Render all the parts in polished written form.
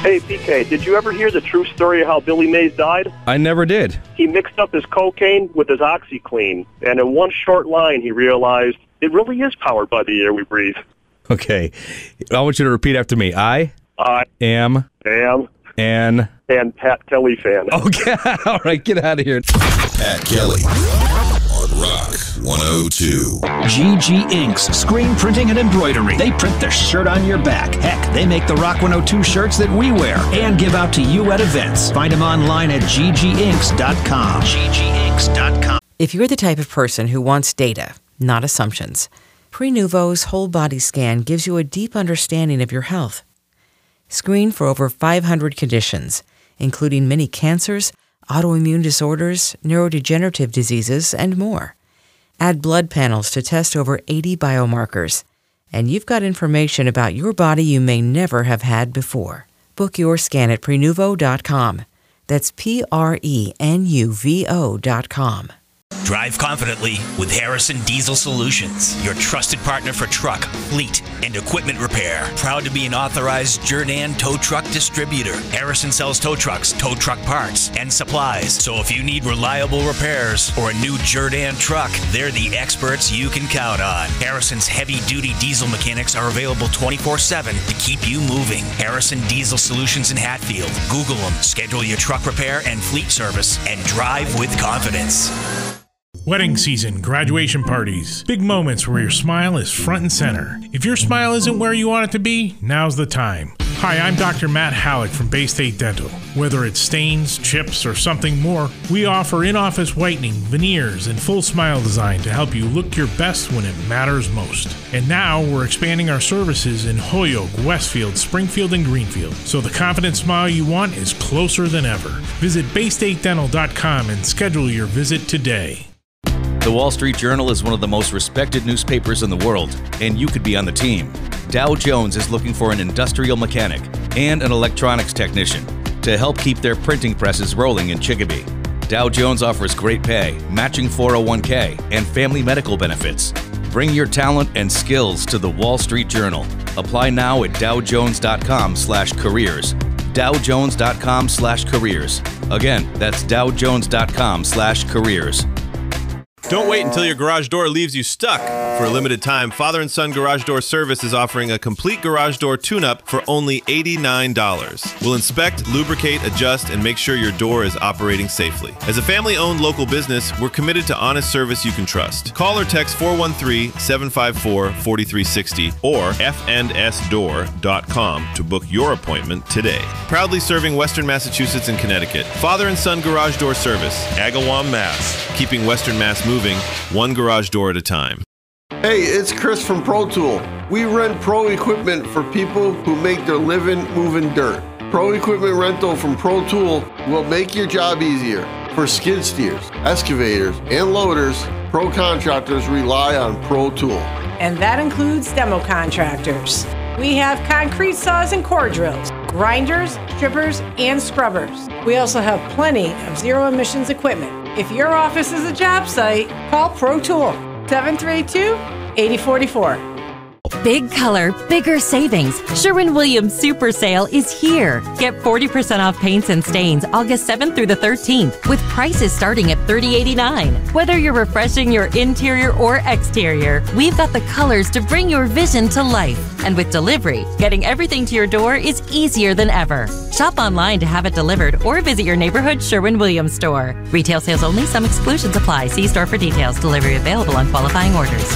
Hey, PK, did you ever hear the true story of how Billy Mays died? I never did. He mixed up his cocaine with his OxyClean, and in one short line he realized it really is powered by the air we breathe. Okay. I want you to repeat after me. I am and Pat Kelly fan. Okay. All right, get out of here. Pat Kelly on Rock 102. GG Inks, screen printing and embroidery. They print the shirt on your back. Heck, they make the Rock 102 shirts that we wear and give out to you at events. Find them online at gginks.com. gginks.com. If you're the type of person who wants data, not assumptions, Prenuvo's whole body scan gives you a deep understanding of your health. Screen for over 500 conditions, including many cancers, autoimmune disorders, neurodegenerative diseases, and more. Add blood panels to test over 80 biomarkers, and you've got information about your body you may never have had before. Book your scan at Prenuvo.com. That's Prenuvo.com. Drive confidently with Harrison Diesel Solutions, your trusted partner for truck, fleet, and equipment repair. Proud to be an authorized Jerr-Dan tow truck distributor. Harrison sells tow trucks, tow truck parts, and supplies. So if you need reliable repairs or a new Jerr-Dan truck, they're the experts you can count on. Harrison's heavy-duty diesel mechanics are available 24/7 to keep you moving. Harrison Diesel Solutions in Hatfield. Google them, schedule your truck repair and fleet service, and drive with confidence. Wedding season, graduation parties, big moments where your smile is front and center. If your smile isn't where you want it to be, now's the time. Hi, I'm Dr. Matt Halleck from Bay State Dental. Whether it's stains, chips, or something more, we offer in-office whitening, veneers, and full smile design to help you look your best when it matters most. And now we're expanding our services in Holyoke, Westfield, Springfield, and Greenfield, so the confident smile you want is closer than ever. Visit BayStateDental.com and schedule your visit today. The Wall Street Journal is one of the most respected newspapers in the world, and you could be on the team. Dow Jones is looking for an industrial mechanic and an electronics technician to help keep their printing presses rolling in Chicopee. Dow Jones offers great pay, matching 401k, and family medical benefits. Bring your talent and skills to the Wall Street Journal. Apply now at dowjones.com/careers. dowjones.com/careers. Again, that's dowjones.com/careers. Don't wait until your garage door leaves you stuck. For a limited time, Father and Son Garage Door Service is offering a complete garage door tune-up for only $89. We'll inspect, lubricate, adjust, and make sure your door is operating safely. As a family-owned local business, we're committed to honest service you can trust. Call or text 413-754-4360 or fndsdoor.com to book your appointment today. Proudly serving Western Massachusetts and Connecticut, Father and Son Garage Door Service, Agawam, Mass. Keeping Western Mass moving, one garage door at a time. Hey, it's Chris from Pro Tool. We rent pro equipment for people who make their living moving dirt. Pro equipment rental from Pro Tool will make your job easier. For skid steers, excavators, and loaders, pro contractors rely on Pro Tool. And that includes demo contractors. We have concrete saws and core drills, grinders, strippers, and scrubbers. We also have plenty of zero emissions equipment. If your office is a job site, call Pro Tool, 732-8044. Big color, bigger savings. Sherwin-Williams Super Sale is here. Get 40% off paints and stains August 7th through the 13th with prices starting at $30.89. Whether you're refreshing your interior or exterior, we've got the colors to bring your vision to life. And with delivery, getting everything to your door is easier than ever. Shop online to have it delivered or visit your neighborhood Sherwin-Williams store. Retail sales only. Some exclusions apply. See store for details. Delivery available on qualifying orders.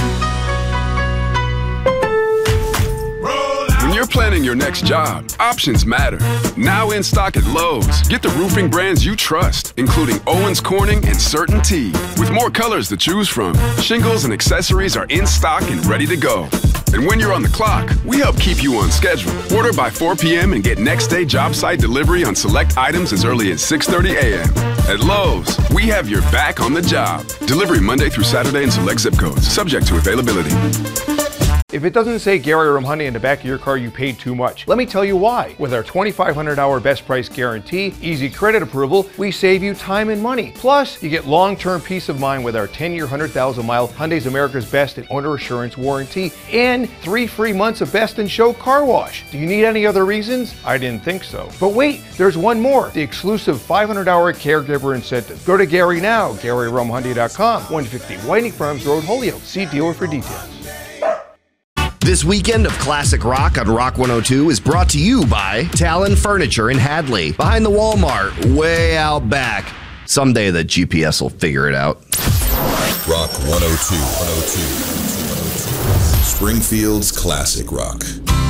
When you're planning your next job, options matter. Now in stock at Lowe's. Get the roofing brands you trust, including Owens Corning and CertainTeed. With more colors to choose from, shingles and accessories are in stock and ready to go. And when you're on the clock, we help keep you on schedule. Order by 4 p.m. and get next day job site delivery on select items as early as 6:30 a.m. At Lowe's, we have your back on the job. Delivery Monday through Saturday in select zip codes, subject to availability. If it doesn't say Gary Rum Hyundai in the back of your car, you paid too much. Let me tell you why. With our 2,500-hour best price guarantee, easy credit approval, we save you time and money. Plus, you get long-term peace of mind with our 10-year, 100,000-mile Hyundai's America's Best and Owner Assurance warranty and 3 free months of Best in Show car wash. Do you need any other reasons? I didn't think so. But wait, there's one more. The exclusive 500-hour caregiver incentive. Go to Gary now, GaryRumHyundai.com, 150 Whiting Farms Road, Holyoke. See dealer for details. This weekend of Classic Rock on Rock 102 is brought to you by Talon Furniture in Hadley, behind the Walmart, way out back. Someday the GPS will figure it out. Rock 102. Springfield's Classic Rock.